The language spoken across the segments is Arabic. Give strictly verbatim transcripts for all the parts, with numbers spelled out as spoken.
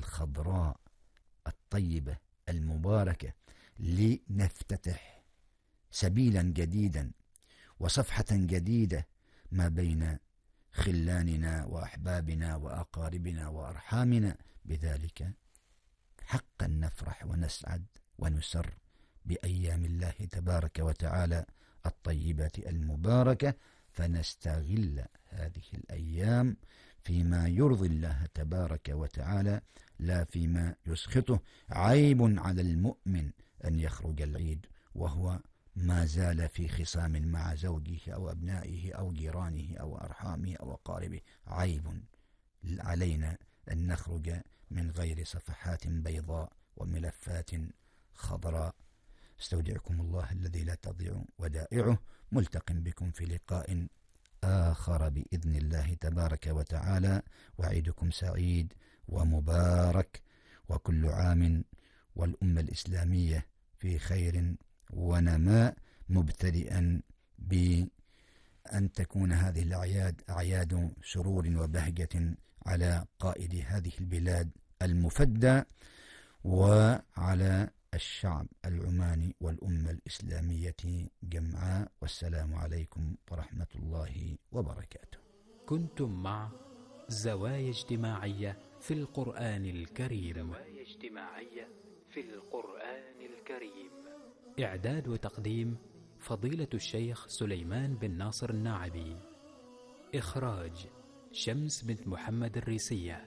الخضراء الطيبة المباركة، لنفتتح سبيلا جديدا وصفحة جديدة ما بين خلاننا وأحبابنا وأقاربنا وأرحامنا. بذلك حقا نفرح ونسعد ونسر بأيام الله تبارك وتعالى الطيبة المباركة، فنستغل هذه الأيام فيما يرضي الله تبارك وتعالى لا فيما يسخطه. عيب على المؤمن أن يخرج العيد وهو ما زال في خصام مع زوجه أو أبنائه أو جيرانه أو أرحامه أو أقاربه. عيب علينا أن نخرج من غير صفحات بيضاء وملفات خضراء. استودعكم الله الذي لا تضيع ودائعه. ملتق بكم في لقاء آخر بإذن الله تبارك وتعالى، وعيدكم سعيد ومبارك، وكل عام والأمة الإسلامية في خير ونماء، مبتدئا بأن تكون هذه الأعياد أعياد سرور وبهجة على قائد هذه البلاد المفدى وعلى الشعب العماني والأمة الإسلامية جمعاء. والسلام عليكم ورحمة الله وبركاته. كنتم مع زوايا اجتماعية في القرآن الكريم. زوايا اجتماعية في القرآن الكريم. إعداد وتقديم فضيلة الشيخ سليمان بن ناصر الناعبي. إخراج شمس بنت محمد الريسية.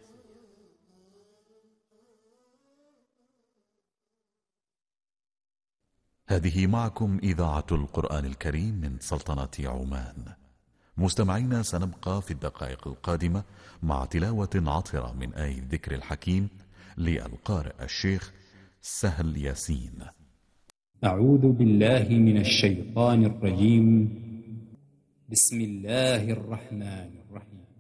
هذه معكم إذاعة القرآن الكريم من سلطنة عمان. مستمعينا، سنبقى في الدقائق القادمة مع تلاوة عطرة من آية الذكر الحكيم للقارئ الشيخ سهل ياسين. أعوذ بالله من الشيطان الرجيم. بسم الله الرحمن الرحيم.